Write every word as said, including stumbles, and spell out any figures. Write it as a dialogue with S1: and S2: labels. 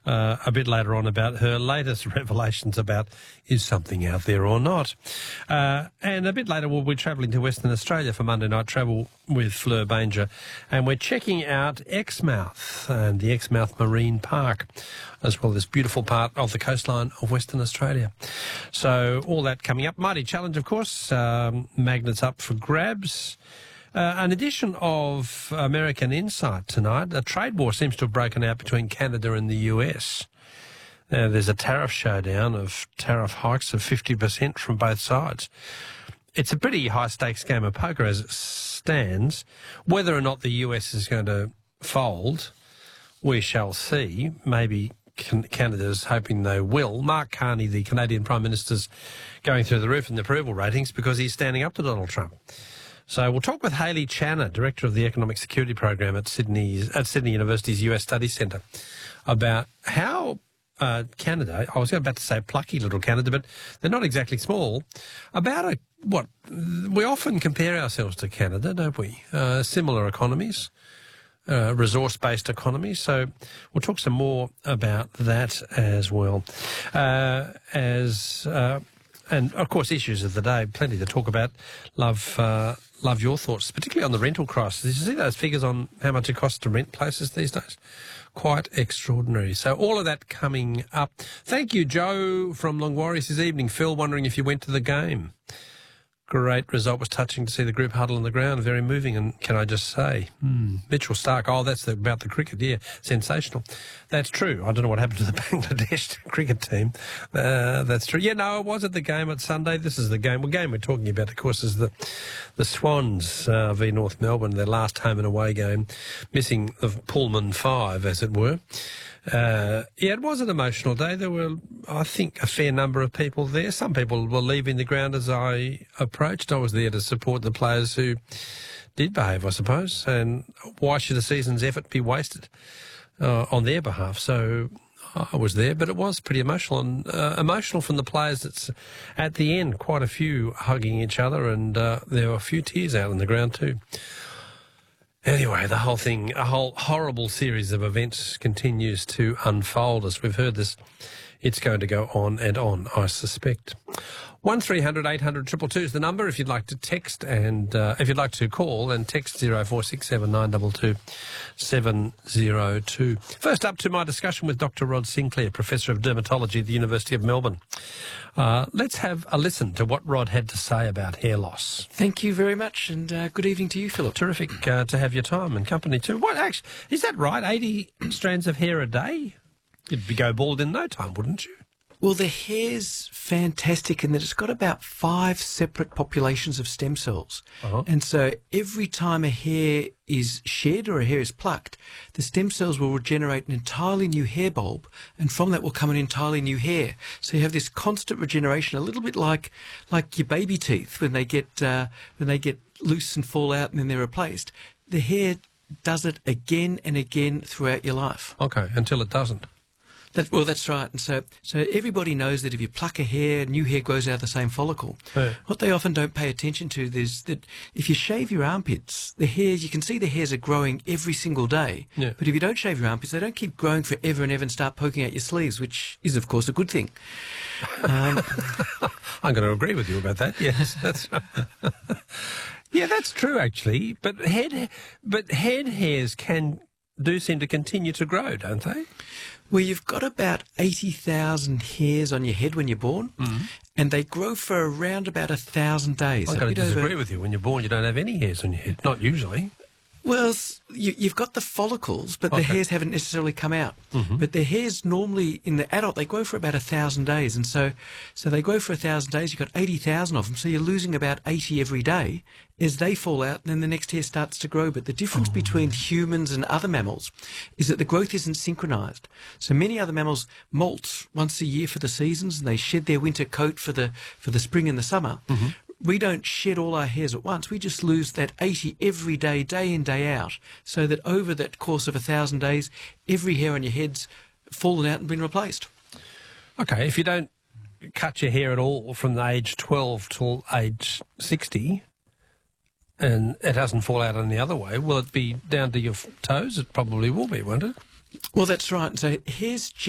S1: uh, a bit later on about her latest revelations about is something out there or not. Uh, and a bit later we'll be travelling to Western Australia for Monday Night Travel with Fleur Banger, and we're checking out Exmouth and the Exmouth Marine Park, as well as this beautiful part of the coastline of Western Australia. So all that coming up. Mighty Challenge, of course, um, magnets up for grabs. Uh, an edition of American Insight tonight. A trade war seems to have broken out between Canada and the U S. Uh, there's a tariff showdown of tariff hikes of fifty percent from both sides. It's a pretty high-stakes game of poker as it stands. Whether or not the U S is going to fold, we shall see. Maybe Canada's hoping they will. Mark Carney, the Canadian Prime Minister's going through the roof in the approval ratings because he's standing up to Donald Trump. So we'll talk with Hayley Channer, Director of the Economic Security Program at Sydney, at Sydney University's U S Studies Centre, about how uh, Canada, I was about to say plucky little Canada, but they're not exactly small, about a, what, we often compare ourselves to Canada, don't we? Uh, similar economies, uh, resource-based economies. So we'll talk some more about that as well. Uh, as... Uh, And, of course, issues of the day, plenty to talk about. Love uh, love your thoughts, particularly on the rental crisis. Did you see those figures on how much it costs to rent places these days? Quite extraordinary. So all of that coming up. Thank you, Joe from Long Warriors this evening. Phil, wondering if you went to the game. Great result. Was touching to see the group huddle on the ground. Very moving. And can I just say, hmm, Mitchell Stark, oh, that's the, about the cricket, yeah, sensational. That's true. I don't know what happened to the Bangladesh cricket team. Uh, that's true. Yeah, no, I was at the game at Sunday. This is the game. Well, game we're talking about, of course, is the the Swans uh, v North Melbourne, their last home and away game, missing the Pullman Five, as it were. Uh, yeah, it was an emotional day. There were, I think, a fair number of people there. Some people were leaving the ground as I approached. I was there to support the players who did behave, I suppose. And why should a season's effort be wasted uh, on their behalf? So I was there, but it was pretty emotional. And uh, emotional from the players that's at the end, quite a few hugging each other, and uh, there were a few tears out on the ground too. Anyway, the whole thing, a whole horrible series of events continues to unfold. As we've heard this, it's going to go on and on, I suspect. one three hundred eight hundred two two two is the number if you'd like to text, and uh, if you'd like to call, and text zero four six seven nine two two seven zero two. First up to my discussion with Doctor Rod Sinclair, Professor of Dermatology at the University of Melbourne. Uh, let's have a listen to what Rod had to say about hair loss.
S2: Thank you very much, and uh, good evening to you, Philip.
S1: Terrific uh, to have your time and company too. What actually, is that right? eighty strands of hair a day? You'd be go bald in no time, wouldn't you?
S2: Well, the hair's fantastic in that it's got about five separate populations of stem cells. Uh-huh. And so every time a hair is shed or a hair is plucked, the stem cells will regenerate an entirely new hair bulb, and from that will come an entirely new hair. So you have this constant regeneration, a little bit like like your baby teeth when they get uh, when they get loose and fall out and then they're replaced. The hair does it again and again throughout your life.
S1: Okay, until it doesn't.
S2: That, well, that's right. And so, so everybody knows that if you pluck a hair, new hair grows out of the same follicle. Yeah. What they often don't pay attention to is that if you shave your armpits, the hairs, you can see the hairs are growing every single day. Yeah. But if you don't shave your armpits, they don't keep growing forever and ever and start poking out your sleeves, which is, of course, a good thing. Um,
S1: I'm going to agree with you about that. Yes, that's yeah, that's true actually. But head, but head hairs can do seem to continue to grow, don't they?
S2: Well, you've got about eighty thousand hairs on your head when you're born, mm-hmm. and they grow for around about one thousand days.
S1: I've got to disagree over... with you. When you're born, you don't have any hairs on your head. Not usually.
S2: Well, you, you've got the follicles, but
S1: okay.
S2: the hairs haven't necessarily come out. Mm-hmm. But the hairs normally, in the adult, they grow for about one thousand days. And so so they grow for one thousand days. You've got eighty thousand of them, so you're losing about eighty every day. As they fall out, then the next hair starts to grow. But the difference oh. between humans and other mammals is that the growth isn't synchronized. So many other mammals molt once a year for the seasons, and they shed their winter coat for the for the spring and the summer. Mm-hmm. We don't shed all our hairs at once. We just lose that eighty every day, day in, day out, so that over that course of a thousand days, every hair on your head's fallen out and been replaced.
S1: Okay, if you don't cut your hair at all from the age twelve till age sixty, and it doesn't fall out any other way, will it be down to your toes? It probably will be, won't it?
S2: Well, that's right. So hair's